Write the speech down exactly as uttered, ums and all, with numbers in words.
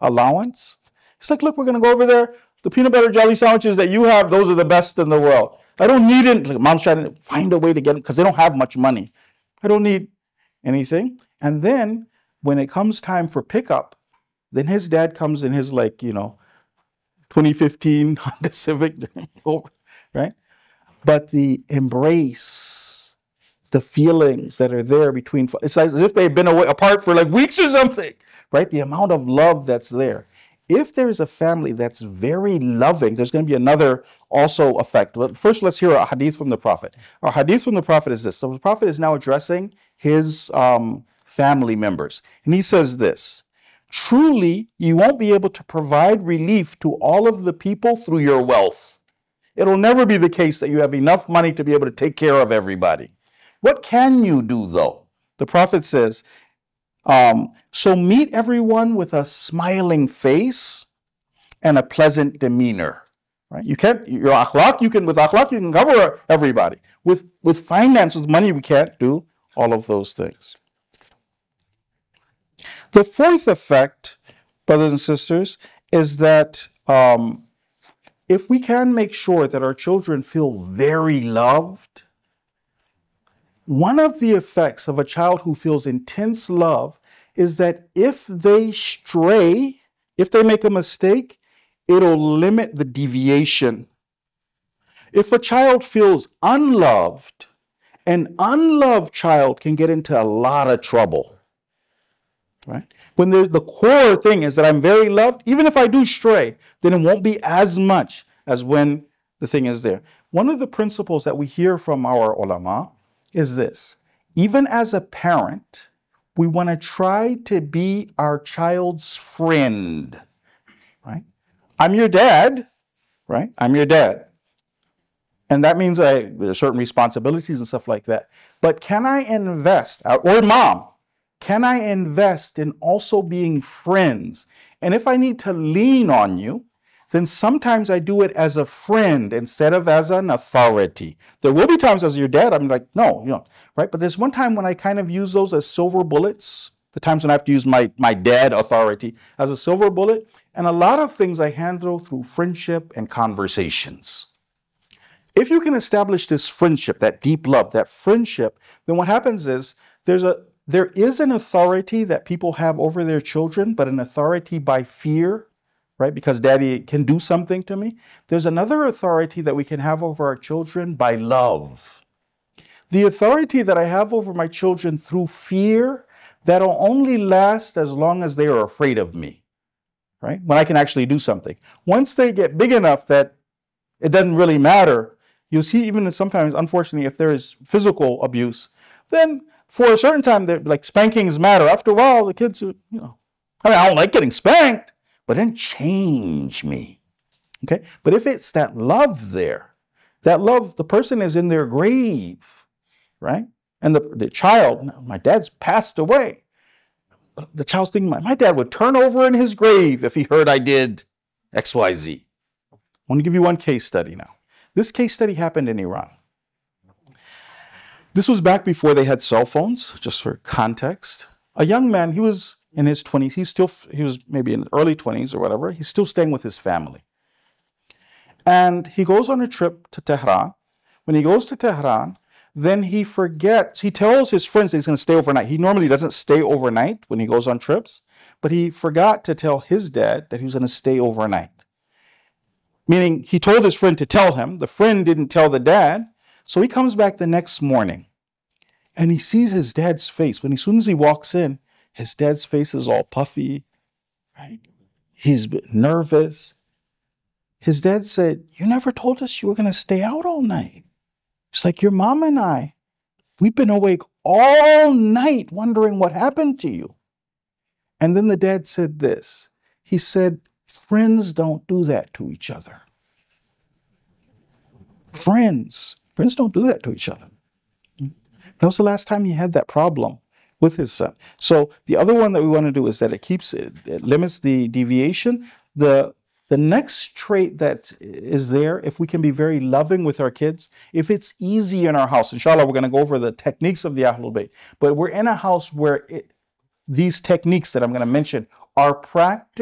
allowance. He's like, look, we're going to go over there. The peanut butter jelly sandwiches that you have, those are the best in the world. I don't need it. Like, mom's trying to find a way to get them because they don't have much money. I don't need anything. And then when it comes time for pickup, then his dad comes in his, like, you know, twenty fifteen Honda Civic, right? But the embrace, the feelings that are there between, it's as if they've been away, apart for like weeks or something, right? The amount of love that's there. If there's a family that's very loving, there's going to be another also effect. But first, let's hear a hadith from the Prophet. Our hadith from the Prophet is this. So the Prophet is now addressing his um, family members. And he says this, truly, you won't be able to provide relief to all of the people through your wealth. It'll never be the case that you have enough money to be able to take care of everybody. What can you do, though? The Prophet says, Um, so meet everyone with a smiling face and a pleasant demeanor, right? You can't, your akhlaq, you can, with akhlaq, you can cover everybody. With, with finance, with money, we can't do all of those things. The fourth effect, brothers and sisters, is that um, if we can make sure that our children feel very loved, one of the effects of a child who feels intense love is that if they stray, if they make a mistake, it'll limit the deviation. If a child feels unloved, an unloved child can get into a lot of trouble, right? When the, the core thing is that I'm very loved, even if I do stray, then it won't be as much as when the thing is there. One of the principles that we hear from our ulama is this. Even as a parent, we want to try to be our child's friend, right? I'm your dad, right? I'm your dad. And that means I, there's certain responsibilities and stuff like that. But can I invest, or mom, can I invest in also being friends? And if I need to lean on you, then sometimes I do it as a friend instead of as an authority. There will be times as your dad, I'm like, no, you know, right? But there's one time when I kind of use those as silver bullets, the times when I have to use my, my dad authority as a silver bullet. And a lot of things I handle through friendship and conversations. If you can establish this friendship, that deep love, that friendship, then what happens is there's a, there is an authority that people have over their children, but an authority by fear, right? Because daddy can do something to me. There's another authority that we can have over our children by love. The authority that I have over my children through fear, that'll only last as long as they are afraid of me, right? When I can actually do something. Once they get big enough that it doesn't really matter, you'll see even sometimes, unfortunately, if there is physical abuse, then for a certain time, like spankings matter. After a while, the kids, are, you know, I mean, I don't like getting spanked, but then change me, okay? But if it's that love there, that love, the person is in their grave, right? And the, the child, my dad's passed away. But the child's thinking, my, my dad would turn over in his grave if he heard I did X Y Z. I want to give you one case study now. This case study happened in Iran. This was back before they had cell phones, just for context. A young man, he was in his twenties, he's still, he was maybe in the early twenties or whatever, he's still staying with his family. And he goes on a trip to Tehran. When he goes to Tehran, then he forgets, he tells his friends that he's going to stay overnight. He normally doesn't stay overnight when he goes on trips, but he forgot to tell his dad that he was going to stay overnight. Meaning he told his friend to tell him, the friend didn't tell the dad, so he comes back the next morning and he sees his dad's face. When as soon as he walks in, his dad's face is all puffy, right? He's nervous. His dad said, you never told us you were going to stay out all night. It's like your mom and I, we've been awake all night wondering what happened to you. And then the dad said this. He said, friends don't do that to each other. Friends. Friends don't do that to each other. That was the last time he had that problem with his son. So the other one that we want to do is that it keeps, it, it limits the deviation. The, the next trait that is there, if we can be very loving with our kids, if it's easy in our house, inshallah, we're going to go over the techniques of the Ahlul Bayt, but we're in a house where it, these techniques that I'm going to mention are practiced